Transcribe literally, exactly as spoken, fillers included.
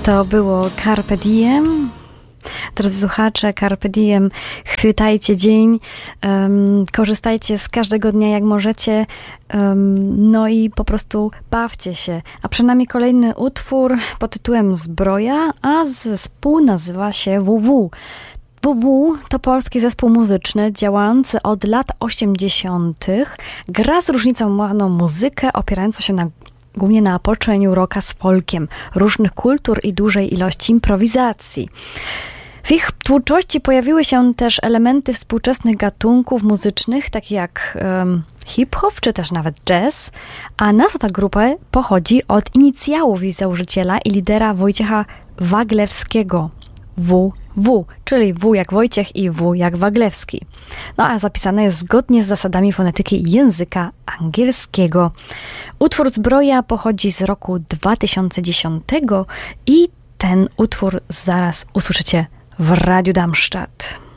To było Carpe Diem. Drodzy słuchacze, Carpe Diem, chwytajcie dzień, um, korzystajcie z każdego dnia jak możecie, um, no i po prostu bawcie się. A przed nami kolejny utwór pod tytułem Zbroja, a zespół nazywa się W W. W W to polski zespół muzyczny działający od lat osiemdziesiątych. Gra zróżnicowaną muzykę opierającą się na głównie na połączeniu rocka z folkiem, różnych kultur i dużej ilości improwizacji. W ich twórczości pojawiły się też elementy współczesnych gatunków muzycznych, takie jak um, hip-hop, czy też nawet jazz, a nazwa grupy pochodzi od inicjałów jej założyciela i lidera Wojciecha Waglewskiego, W W, czyli W jak Wojciech i W jak Waglewski. No a zapisane jest zgodnie z zasadami fonetyki języka angielskiego. Utwór Zbroja pochodzi z roku dwa tysiące dziesiątego i ten utwór zaraz usłyszycie w Radiu Darmstadt.